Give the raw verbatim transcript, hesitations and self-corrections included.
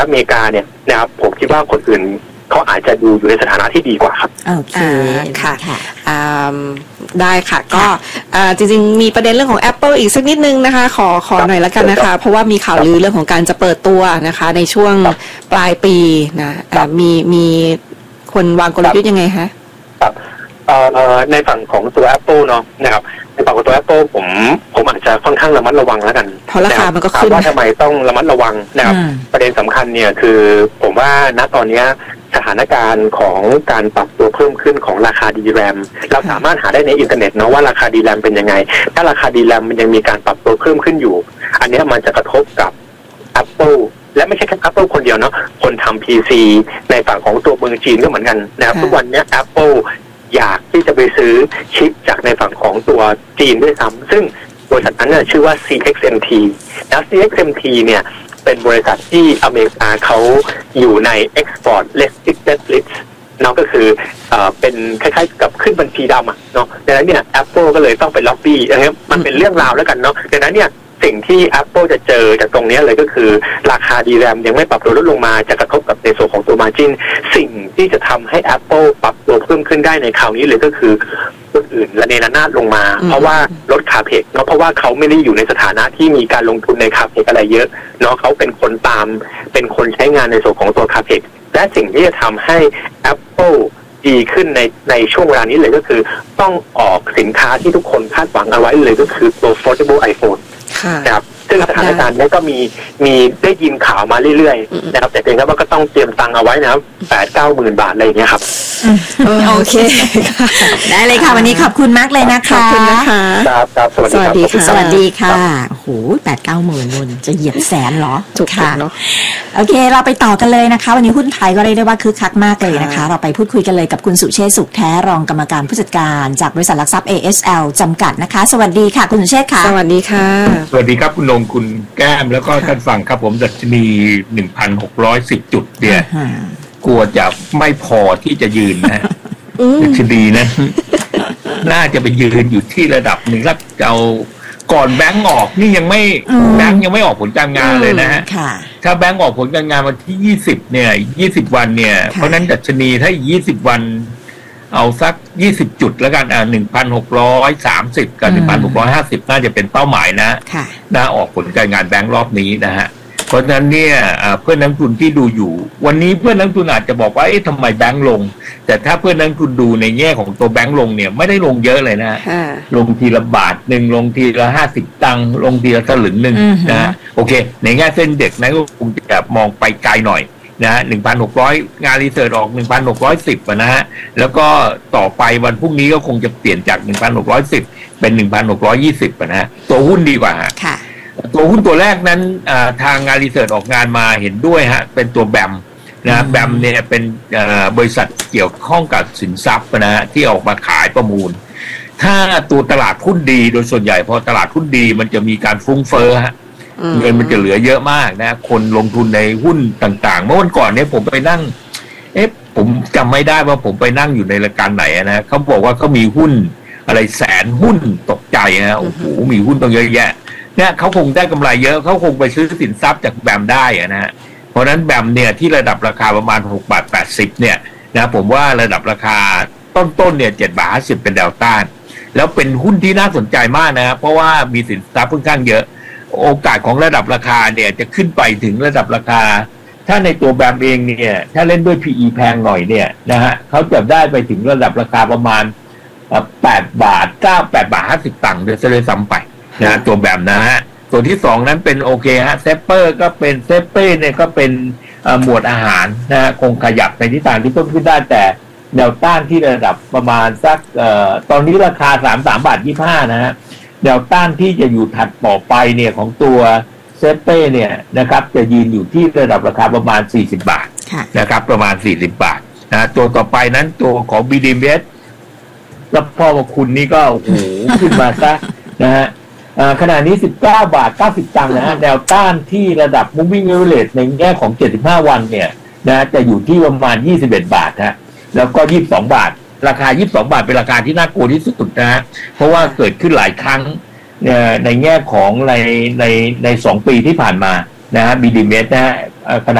รัฐอเมริกาเนี่ยนะครับผมคิดว่าคนอื่นเขาอาจจะดูอยู่ในสถานะที่ดีกว่าครับโอเคค่ะได้ค่ะก็จริงๆมีประเด็นเรื่องของ Apple อีกสักนิดนึงนะคะขอขอหน่อยแล้วกันนะคะเพราะว่ามีข่าวลือเรื่องของการจะเปิดตัวนะคะในช่วงปลายปีนะมีมีคนวางกลยุทธ์ยังไงคะครับในฝั่งของตัว Apple เนาะนะครับในฝั่งของตัว Apple ผมผมอาจจะค่อนข้างระมัดระวังแล้วกันเพราะราคามันก็ขึ้นว่าทำไมต้องระมัดระวังนะครับประเด็นสำคัญเนี่ยคือผมว่าณตอนนี้สถานการณ์ของการปรับตัวเพิ่มขึ้นของราคา ดี แรม เราสามารถหาได้ในอินเทอร์เน็ตเนาะว่าราคา ดี แรม เป็นยังไงถ้าราคา ดี แรม มันยังมีการปรับตัวเพิ่มขึ้นอยู่อันนี้มันจะกระทบกับ Apple และไม่ใช่แค่ Apple คนเดียวเนาะคนทำ พี ซี ในฝั่งของตัวเมืองจีนก็เหมือนกันนะครับทุกวันนี้ Apple อยากที่จะไปซื้อชิปจากในฝั่งของตัวจีนด้วยซ้ำซึ่งบริษัทนั้นเนี่ยชื่อว่า ซี เอ็กซ์ เอ็ม ที แล้ว ซี เอ็กซ์ เอ็ม ที เนี่ยเป็นบริษัทที่อเมริกาเขาอยู่ใน Export Restricted List เนาะก็คือเอ่อเป็นคล้ายๆกับขึ้นบัญชีดำอ่ะเนาะดังนั้นเนี่ย Apple ก็เลยต้องไปล็อบบี้นะครับมันเป็นเรื่องราวแล้วกันเนาะดังนั้นเนี่ยสิ่งที่ Apple จะเจอจากตรงนี้เลยก็คือราคา ดี แรม ยังไม่ปรับตัวลดลงมาจะกระทบกับในส่วนของตัว Margin สิ่งที่จะทำให้ Apple ปรับตัวเพิ่มขึ้นได้ในคราวนี้เลยก็คือคนอื่นระเนระนาดลงมาเพราะว่าลดคาเพกเนาะเพราะว่าเขาไม่ได้อยู่ในสถานะที่มีการลงทุนในคาเพกอะไรเยอะเนาะเขาเป็นคนตามเป็นคนใช้งานในส่วนของตัวคาเพกและสิ่งที่จะทำให้ Apple ดีขึ้นในในช่วงเวลานี้เลยก็คือต้องออกสินค้าที่ทุกคนคาดหวังเอาไว้เลยก็คือตัว Foldable iPhone นะครับซึ่งสถานการณ์นี้ก็มีมีได้ยินข่าวมาเรื่อยๆนะครับแต่เพียงแค่ว่าก็ต้องเตรียมตังค์เอาไว้นะครับแปดเก้าหมื่นบาทอะไรอย่างเงี้ยครับโอเคได้เลยค่ะวันนี้ขอบคุณมากเลยนะคะขอบคุณนะคะครับครับสวัสดีค่ะสวัสดีค่ะโอ้โหแปดเก้าหมื่นนนจะเหยียบแสนเหรอถูกค่ะโอเคเราไปต่อกันเลยนะคะวันนี้หุ้นไทยก็เรียกได้ว่าคึกคักมากเลยนะคะเราไปพูดคุยกันเลยกับคุณสุเชษฐ์สุขแท้รองกรรมการผู้จัดการจากบริษัทหลักทรัพย์ เอ เอส แอล จำกัดนะคะสวัสดีค่ะคุณสุเชษฐ์ค่ะสวัสดีค่ะสวัสดีครับคุณนงคุณแก้มแล้วก็ท่านฟังครับผมดัชนี หนึ่งพันหกร้อยสิบ จุดเนี่ยกลัวจะไม่พอที่จะยืนนะดัชนีนะน่าจะไปยืนอยู่ที่ระดับหนึ่งแล้วเอาก่อนแบงก์ออกนี่ยังไม่แบงก์ยังไม่ออกผลการงานเลยนะฮะถ้าแบงก์ออกผลการงานวันที่ยี่สิบเนี่ยยี่สิบวันเนี่ยเพราะนั้นดัชนีถ้ายี่สิบวันเอาสักยี่สิบจุดแล้วกันอ่า หนึ่งพันหกร้อยสามสิบ กับ หนึ่งพันหกร้อยห้าสิบ น่าจะเป็นเป้าหมายนะน่าออกผลการงานแบงก์รอบนี้นะฮะเพราะฉะนั้นเนี่ยเพื่อนนักทุนที่ดูอยู่วันนี้เพื่อนนักทุนอาจจะบอกว่าเอ๊ะทำไมแบงก์ลงแต่ถ้าเพื่อนนักทุนดูในแง่ของตัวแบงก์ลงเนี่ยไม่ได้ลงเยอะเลยนะลงทีละบาทหนึ่งลงทีละห้าสิบตังค์ลงทีละสลึงหนึ่งนะโอเคในแง่เส้นเด็กนะก็คงจะมองไปไกลหน่อยนะฮะ หนึ่งพันหกร้อย งานรีเสิร์ชออก หนึ่งพันหกร้อยสิบ อ่ะนะฮะแล้วก็ต่อไปวันพรุ่งนี้ก็คงจะเปลี่ยนจาก หนึ่งพันหกร้อยสิบ เป็น หนึ่งพันหกร้อยยี่สิบ อ่ะนะฮะตัวหุ้นดีกว่าฮะตัวหุ้นตัวแรกนั้นทางงานรีเสิร์ชออกงานมาเห็นด้วยฮะเป็นตัวแบมนะแบมเนี่ยเป็นบริษัทเกี่ยวข้องกับสินทรัพย์นะฮะที่ออกมาขายประมูลถ้าตัวตลาดหุ้นดีโดยส่วนใหญ่พอตลาดหุ้นดีมันจะมีการฟุ้งเฟ้อฮะเงินมันจะเหลือเยอะมากนะคนลงทุนในหุ้นต่างๆเมื่อวันก่อนเนี่ยผมไปนั่งเอ๊ะผมจำไม่ได้ว่าผมไปนั่งอยู่ในรายการไหนนะเขาบอกว่าเขามีหุ้นอะไรแสนหุ้นตกใจนะโอ้โหมีหุ้นต้องเยอะแยะเนี่ยเขาคงได้กำไรเยอะเขาคงไปซื้อสินทรัพย์จากแบมได้นะฮะเพราะนั้นแบมเนี่ยที่ระดับราคาประมาณหกบาทแปดสิบเนี่ยนะผมว่าระดับราคาต้นๆเนี่ยเจ็ดบาทห้าสิบเป็นแนวต้านแล้วเป็นหุ้นที่น่าสนใจมากนะเพราะว่ามีสินทรัพย์ค่อนข้างเยอะโอกาสของระดับราคาเนี่ยจะขึ้นไปถึงระดับราคาถ้าในตัวแบมเองเนี่ยถ้าเล่นด้วย พี อี แพงหน่อยเนี่ยนะฮะเขาจะได้ไปถึงระดับราคาประมาณแปดบาทเก้า แปดบาทห้าสิบตังค์เดี๋ยวจะเลยซ้ำไปนะตัวแบมนะฮะตัวที่สองนั้นเป็นโอเคฮะเซปเปอร์ก็เป็นเซปเป้เนี่ยก็เป็นหมวดอาหารนะฮะคงขยับในทิศทางที่เพิ่มขึ้นได้แต่แนวต้านที่ระดับประมาณสักเอ่อตอนนี้ราคาสามสิบสามบาทยี่สิบห้านะฮะแนวต้านที่จะอยู่ถัดต่อไปเนี่ยของตัวเซเป้เนี่ยนะครับจะยืนอยู่ที่ระดับราคาประมาณสี่สิบบาทนะครับประมาณสี่สิบบาทนะตัวต่อไปนั้นตัวของ บี ดี เอส แล้วพ่อมาคุณนี่ก็โอ้โหขึ้นมาซะนะฮะขณะนี้สิบเก้าบาทเก้าสิบตังค์นะฮะแนวต้านที่ระดับ moving average ในแง่ของเจ็ดสิบห้าวันเนี่ยนะจะอยู่ที่ประมาณยี่สิบเอ็ดบาทฮะแล้วก็ยี่สิบสองบาทราคายี่สิบสองบาทเป็นราคาที่น่ากลัวที่สุดนะฮะเพราะว่าเกิดขึ้นหลายครั้งในแง่ของในในในสองปีที่ผ่านมานะฮะ บี ดี เอส นะฮะขณะ